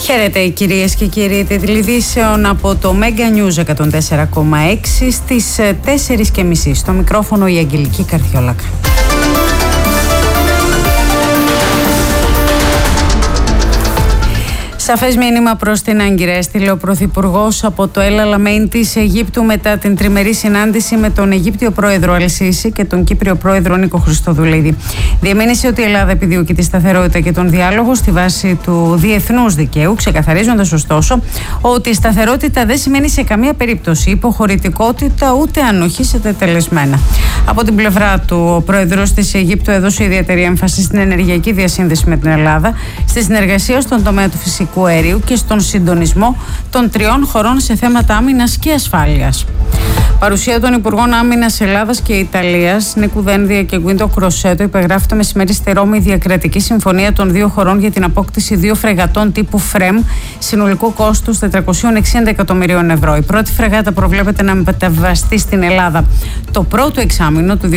Χαίρετε κυρίες και κύριοι, τίτλοι ειδήσεων από το Mega News 104,6 στις 4:30. Στο μικρόφωνο η Αγγελική Καρδιόλακα. Σαφές μήνυμα προς την Άγκυρα έστειλε ο Πρωθυπουργός από το El Alamein της Αιγύπτου μετά την τριμερή συνάντηση με τον Αιγύπτιο Πρόεδρο Αλ-Σίση και τον Κύπριο Πρόεδρο Νίκο Χριστοδουλίδη. Διαμήνυσε ότι η Ελλάδα επιδιώκει τη σταθερότητα και τον διάλογο στη βάση του διεθνούς δικαίου, ξεκαθαρίζοντας ωστόσο ότι η σταθερότητα δεν σημαίνει σε καμία περίπτωση υποχωρητικότητα ούτε ανοχή σε τετελεσμένα. Από την πλευρά του, ο Πρόεδρος της Αιγύπτου έδωσε ιδιαίτερη έμφαση στην ενεργειακή διασύνδεση με την Ελλάδα, στη συνεργασία στον τομέα του φυσικού αερίου και στον συντονισμό των τριών χωρών σε θέματα άμυνας και ασφάλειας. Παρουσία των Υπουργών Άμυνας Ελλάδας και Ιταλίας, Νίκου Δένδια και Γκουίντο Κροσέτο, υπεγράφει το μεσημέρι στη Ρώμη η διακρατική συμφωνία των δύο χωρών για την απόκτηση δύο φρεγατών τύπου ΦΡΕΜ συνολικού κόστους 460 εκατομμυρίων ευρώ. Η πρώτη φρεγάτα προβλέπεται να μεταβιβαστεί στην Ελλάδα το πρώτο εξάμηνο του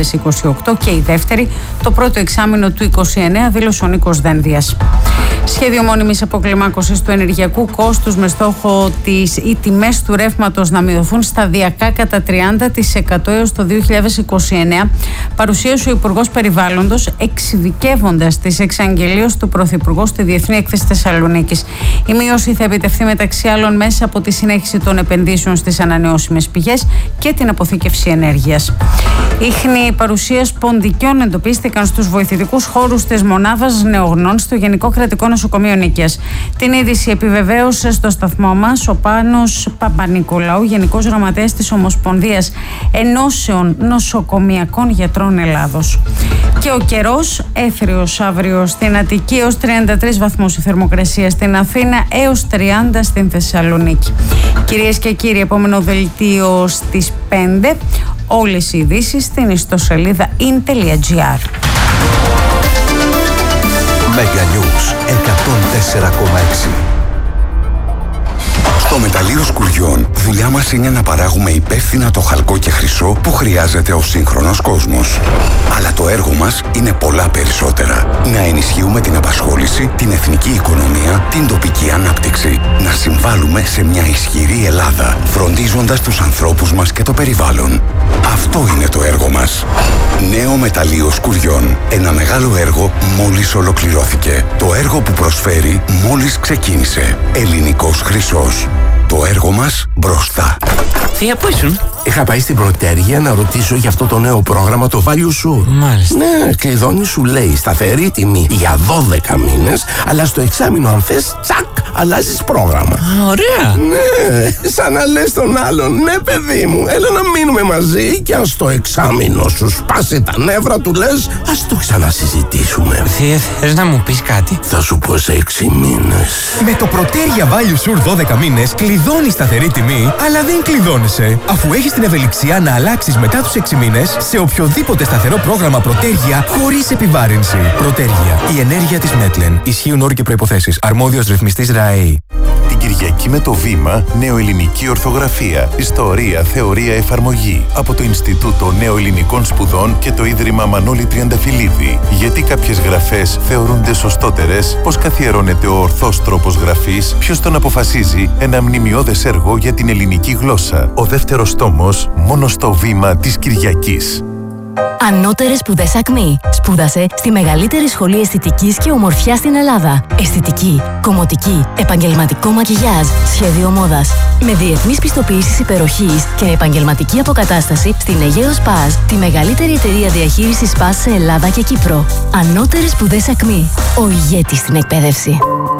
2028 και η δεύτερη το πρώτο εξάμηνο του 2029, δήλωσε ο Νίκος Δένδιας. Σχέδιο μόνιμης αποκλιμάκωσης του ενεργειακού κόστους με στόχο οι τιμές του ρεύματος να μειωθούν σταδιακά κατά 30% έως το 2029 παρουσίασε ο Υπουργός Περιβάλλοντος, εξειδικεύοντας τις εξαγγελίες του Πρωθυπουργού στη Διεθνή Έκθεση Θεσσαλονίκης. Η μείωση θα επιτευχθεί μεταξύ άλλων μέσα από τη συνέχιση των επενδύσεων στις ανανεώσιμες πηγές και την αποθήκευση ενέργειας. Ίχνη παρουσίας ποντικιών εντοπίστηκαν στους βοηθητικούς χώρους της μονάδας νεογνών στο Γενικό Κρατικό Νοσοκομείο Νίκαιας. Την είδηση επιβεβαίωσε στο σταθμό μας ο Πάνος Παπανικολάου, Γενικός Γραμματέας της Ομοσπονδίας Ενώσεων Νοσοκομιακών Γιατρών Ελλάδος. Και ο καιρός έθριος αύριο στην Αττική έως 33 βαθμούς η θερμοκρασία, στην Αθήνα έως 30 στην Θεσσαλονίκη. Κυρίες και κύριοι, επόμενο δελτίο στις 5. Όλες οι ειδήσεις στην ιστοσελίδα in.gr. Mega News 104,6. Στο μεταλλείο Σκουριών, δουλειά μας είναι να παράγουμε υπεύθυνα το χαλκό και χρυσό που χρειάζεται ο σύγχρονος κόσμος. Αλλά το έργο μας είναι πολλά περισσότερα. Να ενισχύουμε την απασχόληση, την εθνική οικονομία, την τοπική ανάπτυξη. Να συμβάλλουμε σε μια ισχυρή Ελλάδα, φροντίζοντας τους ανθρώπους μας και το περιβάλλον. Αυτό είναι το έργο μας. Νέο μεταλλείο Σκουριών. Ένα μεγάλο έργο μόλις ολοκληρώθηκε. Το έργο που προσφέρει μόλις ξεκίνησε. Ελληνικός χρυσός. Το έργο μας μπροστά. Θεία, πού ήσουν? Είχα πάει στην Πρωτέργεια να ρωτήσω για αυτό το νέο πρόγραμμα, το Value Sur. Μάλιστα. Ναι, κλειδώνει, σου λέει σταθερή τιμή για 12 μήνες, αλλά στο εξάμηνο αν θες, τσακ, αλλάζεις πρόγραμμα. Ωραία. Ναι, σαν να λες τον άλλον, ναι παιδί μου, έλα να μείνουμε μαζί και αν στο εξάμηνο σου σπάσει τα νεύρα του λες, ας το ξανασυζητήσουμε. Θεία, θες να μου πεις κάτι? Θα σου πω σε 6 μήνες. Με το Πρωτέργεια Value Sur 12 μήνες κλειδώνεις σταθερή τιμή, αλλά δεν κλειδώνεσαι, αφού έχεις την ευελιξία να αλλάξεις μετά τους 6 μήνες σε οποιοδήποτε σταθερό πρόγραμμα Πρωτέργεια χωρίς επιβάρυνση. Πρωτέργεια. Η ενέργεια της Μέτλεν. Ισχύουν όροι και προϋποθέσεις. Αρμόδιος ρυθμιστής ΡΑΕΗ. Την Κυριακή με το Βήμα, Νεοελληνική Ορθογραφία, Ιστορία, Θεωρία, Εφαρμογή από το Ινστιτούτο Νεοελληνικών Σπουδών και το Ίδρυμα Μανώλη Τριανταφυλλίδη. Γιατί κάποιες γραφές θεωρούνται σωστότερες, πώς καθιερώνεται ο ορθός τρόπος γραφής, ποιος τον αποφασίζει, ένα μνημειώδες έργο για την ελληνική γλώσσα. Ο δεύτερος τόμος, μόνο στο Βήμα της Κυριακής. Ανώτερες σπουδές ΑΚΜΗ. Σπούδασε στη μεγαλύτερη σχολή αισθητικής και ομορφιάς στην Ελλάδα. Αισθητική, κομμωτική, επαγγελματικό μακιγιάζ, σχέδιο μόδας. Με διεθνείς πιστοποιήσεις υπεροχής και επαγγελματική αποκατάσταση στην Αιγαίο ΣΠΑΣ, τη μεγαλύτερη εταιρεία διαχείρισης ΣΠΑΣ σε Ελλάδα και Κύπρο. Ανώτερες σπουδές ΑΚΜΗ. Ο ηγέτης στην εκπαίδευση.